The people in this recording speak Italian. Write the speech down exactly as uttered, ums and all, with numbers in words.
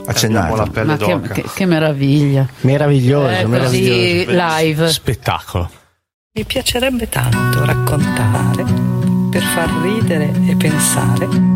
Abbiamo la pelle Ma d'oca. che, che, che meraviglia. Meraviglioso, Eh, meraviglioso. così live. Spettacolo. Mi piacerebbe tanto raccontare per far ridere e pensare